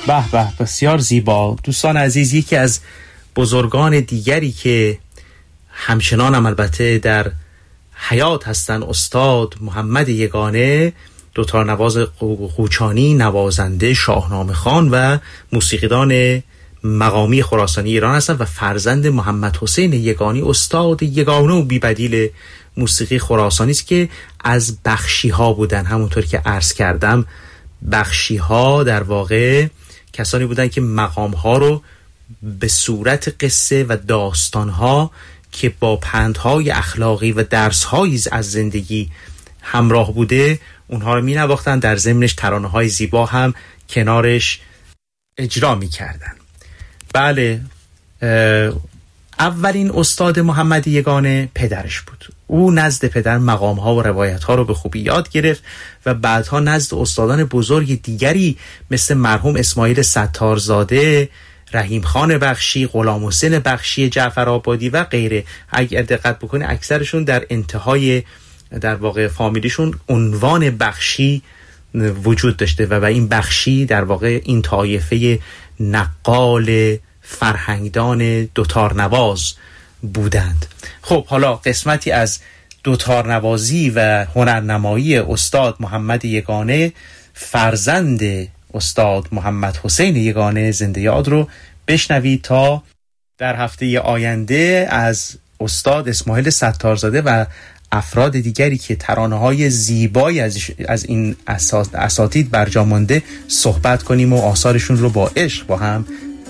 به به، بسیار زیبا. دوستان عزیز، یکی از بزرگان دیگری که همچنان هم البته در حیات هستن، استاد محمد یگانه، دوتارنواز قوچانی، نوازنده شاهنامه خوان و موسیقیدان مقامی خراسانی ایران هستن و فرزند محمد حسین یگانی، استاد یگانه و بی‌بدیل موسیقی خراسانی است که از بخشی ها بودن. همونطور که عرض کردم، بخشی ها در واقع کسانی بودن که مقام ها رو به صورت قصه و داستان ها که با پندهای اخلاقی و درس هایی از زندگی همراه بوده اونها رو می نواختن، در ضمنش ترانه های زیبا هم کنارش اجرا می کردن. بله، اولین استاد محمد یگانه پدرش بود. او نزد پدر مقام ها و روایت ها رو به خوبی یاد گرفت و بعدها نزد استادان بزرگ دیگری مثل مرحوم اسماعیل ستارزاده، رحیم خان بخشی، غلام حسین بخشی جعفرآبادی و غیره. اگر دقت بکنی اکثرشون در انتهای در واقع فامیلیشون عنوان بخشی وجود داشته و این بخشی در واقع این طایفه نقال فرهنگدان دوتارنواز بودند. خب حالا قسمتی از دوتارنوازی و هنرنمایی استاد محمد یگانه، فرزند استاد محمد حسین یگانه زنده یاد رو بشنوید تا در هفته آینده از استاد اسماعیل ستارزاده و افراد دیگری که ترانه‌های زیبایی از این اساتید برجا مانده صحبت کنیم و آثارشون رو با عشق با هم